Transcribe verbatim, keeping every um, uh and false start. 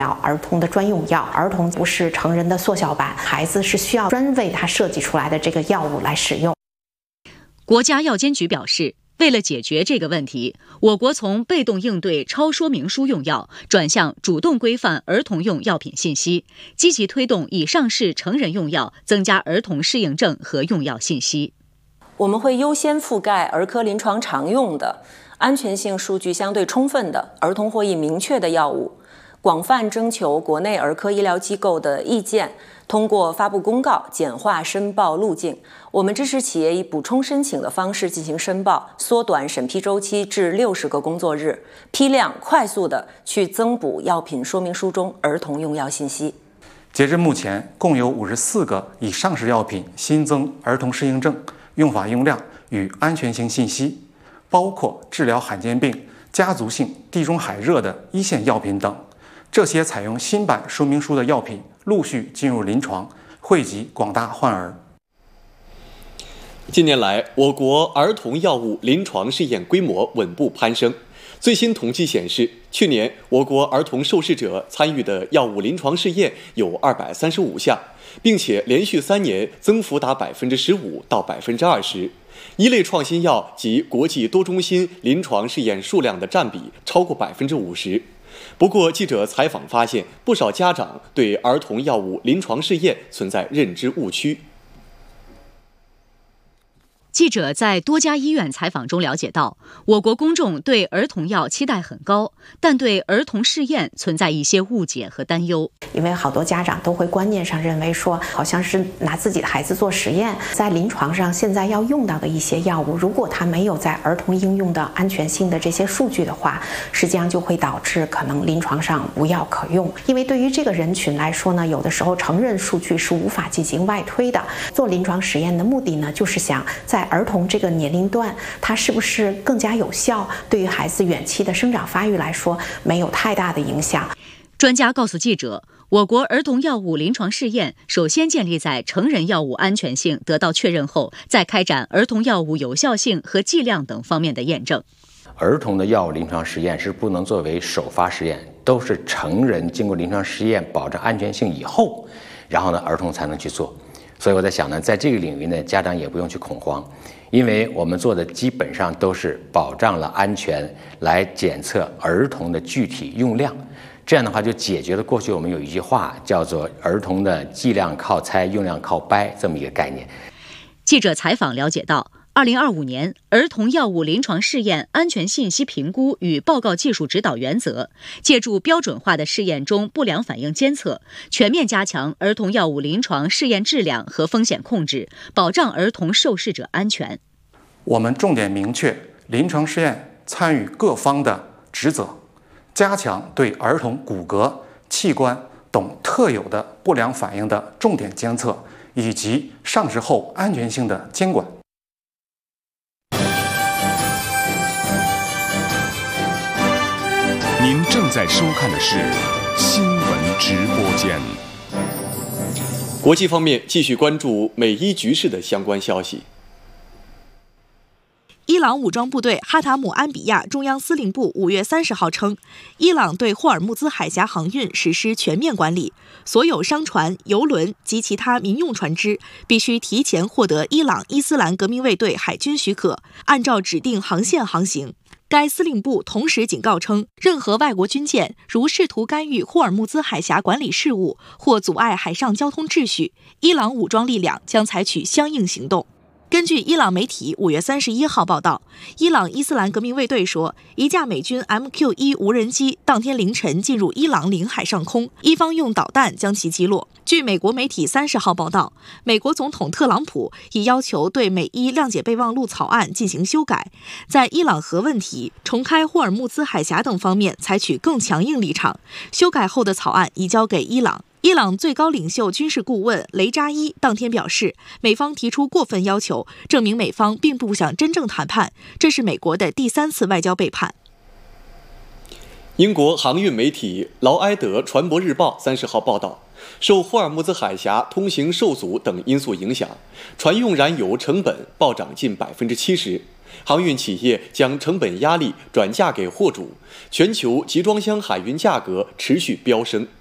儿童的专用药，儿童不是成人的缩小版，孩子是需要专为他设计出来的这个药物来使用。 国家药监局表示，为了解决这个问题，我国从被动应对超说明书用药，转向主动规范儿童用药品信息，积极推动已上市成人用药增加儿童适应症和用药信息。 我们会优先覆盖儿科临床常用的、安全性数据相对充分的、儿童获益明确的药物，广泛征求国内儿科医疗机构的意见，通过发布公告简化申报路径。我们支持企业以补充申请的方式进行申报，缩短审批周期至六十个工作日，批量快速的去增补药品说明书中儿童用药信息。 截至目前，共有五十四个已上市药品新增儿童适应症、用法用量与安全性信息，包括治疗罕见病、家族性地中海热的一线药品等。这些采用新版说明书的药品陆续进入临床，惠及广大患儿。 近年来，我国儿童药物临床试验规模稳步攀升。最新统计显示，去年我国儿童受试者参与的药物临床试验有二百三十五项，并且连续三年增幅达百分之十五到百分之二十。一类创新药及国际多中心临床试验数量的占比超过百分之五十。不过，记者采访发现，不少家长对儿童药物临床试验存在认知误区。 记者在多家医院采访中了解到，我国公众对儿童药期待很高，但对儿童试验存在一些误解和担忧。 因为好多家长都会观念上认为说，好像是拿自己的孩子做实验，在临床上现在要用到的一些药物，如果它没有在儿童应用的安全性的这些数据的话，实际上就会导致可能临床上无药可用。因为对于这个人群来说呢，有的时候成人数据是无法进行外推的。做临床实验的目的呢，就是想在儿童这个年龄段，它是不是更加有效，对于孩子远期的生长发育来说没有太大的影响。 专家告诉记者，我国儿童药物临床试验首先建立在成人药物安全性得到确认后，再开展儿童药物有效性和剂量等方面的验证。 儿童的药物临床实验是不能作为首发实验，都是成人经过临床实验保证安全性以后，然后呢儿童才能去做。所以我在想呢，在这个领域呢，家长也不用去恐慌，因为我们做的基本上都是保障了安全，来检测儿童的具体用量。这样的话就解决了过去我们有一句话叫做儿童的剂量靠猜，用量靠掰这么一个概念。 记者采访了解到，二零二五年儿童药物临床试验安全信息评估与报告技术指导原则，借助标准化的试验中不良反应监测，全面加强儿童药物临床试验质量和风险控制，保障儿童受试者安全。 我们重点明确临床试验参与各方的职责，加强对儿童骨骼、器官等特有的不良反应的重点监测，以及上市后安全性的监管。 您正在收看的是新闻直播间。 国际方面，继续关注美伊局势的相关消息。 伊朗武装部队哈塔姆安比亚中央司令部五月三十号称，伊朗对霍尔木兹海峡航运实施全面管理，所有商船、油轮及其他民用船只必须提前获得伊朗伊斯兰革命卫队海军许可，按照指定航线航行。该司令部同时警告称，任何外国军舰如试图干预霍尔木兹海峡管理事务或阻碍海上交通秩序，伊朗武装力量将采取相应行动。根据伊朗媒体五月三十一号报道，伊朗伊斯兰革命卫队说，一架美军 M Q 一 无人机当天凌晨进入伊朗领海上空，伊方用导弹将其击落。据美国媒体三十号报道，美国总统特朗普已要求对美伊谅解备忘录草案进行修改，在伊朗核问题、重开霍尔木兹海峡等方面采取更强硬立场。修改后的草案移交给伊朗。伊朗最高领袖军事顾问雷扎伊当天表示，美方提出过分要求，证明美方并不想真正谈判，这是美国的第三次外交背叛。 英国航运媒体劳埃德船舶日报三十号报道，受霍尔木兹海峡通行受阻等因素影响，船用燃油成本暴涨近百分之七十。航运企业将成本压力转嫁给货主，全球集装箱海运价格持续飙升。